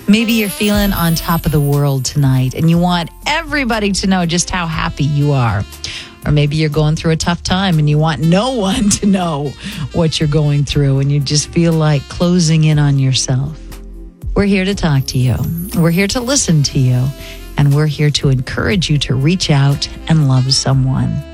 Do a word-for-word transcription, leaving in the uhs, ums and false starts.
Maybe you're feeling on top of the world tonight and you want everybody to know just how happy you are. Or maybe you're going through a tough time and you want no one to know what you're going through and you just feel like closing in on yourself. We're here to talk to you. We're here to listen to you. And we're here to encourage you to reach out and love someone.